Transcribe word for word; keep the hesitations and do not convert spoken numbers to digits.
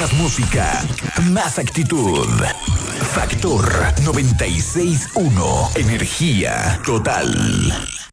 Más música, más actitud. Factor noventa y seis punto uno. Energía total.